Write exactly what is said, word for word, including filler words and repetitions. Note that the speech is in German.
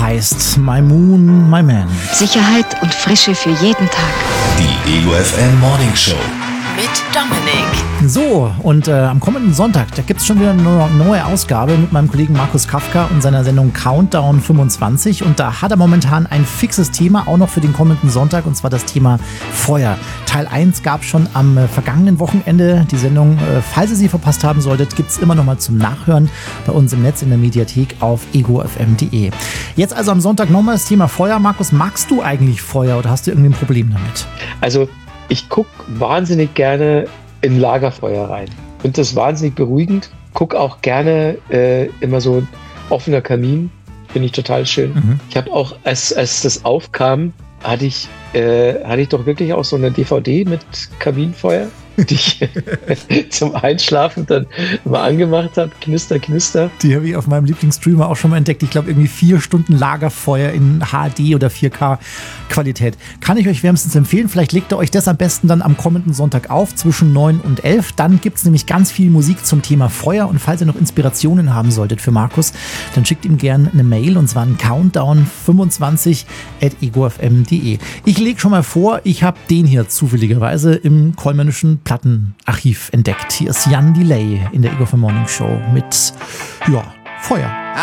heißt My Moon, My Man. Sicherheit und Frische für jeden Tag. Die Ego F M Morning Show. Mit Dominik. So, und äh, am kommenden Sonntag, da gibt es schon wieder eine neue Ausgabe mit meinem Kollegen Markus Kafka und seiner Sendung Countdown fünfundzwanzig. Und da hat er momentan ein fixes Thema, auch noch für den kommenden Sonntag, und zwar das Thema Feuer. Teil eins gab es schon am äh, vergangenen Wochenende. Die Sendung, äh, falls ihr sie verpasst haben solltet, gibt es immer noch mal zum Nachhören bei uns im Netz in der Mediathek auf ego f m punkt d e. Jetzt also am Sonntag nochmal das Thema Feuer. Markus, magst du eigentlich Feuer oder hast du irgendwie ein Problem damit? Also ich gucke wahnsinnig gerne in Lagerfeuer rein. Finde das wahnsinnig beruhigend. Gucke auch gerne äh, immer so ein offener Kamin. Finde ich total schön. Mhm. Ich habe auch, als, als das aufkam, hatte ich, äh, hatte ich doch wirklich auch so eine D V D mit Kaminfeuer, die ich zum Einschlafen dann mal angemacht habe. Knister, knister. Die habe ich auf meinem Lieblingsstreamer auch schon mal entdeckt. Ich glaube, irgendwie vier Stunden Lagerfeuer in H D oder vier K Qualität. Kann ich euch wärmstens empfehlen. Vielleicht legt ihr euch das am besten dann am kommenden Sonntag auf, zwischen neun und elf. Dann gibt es nämlich ganz viel Musik zum Thema Feuer. Und falls ihr noch Inspirationen haben solltet für Markus, dann schickt ihm gerne eine Mail, und zwar an countdown fünfundzwanzig at ego f m punkt d e. Ich lege schon mal vor, ich habe den hier zufälligerweise im Kollmännischen Plattenarchiv entdeckt. Hier ist Jan Delay in der Ego F M Morning Show mit, ja, Feuer.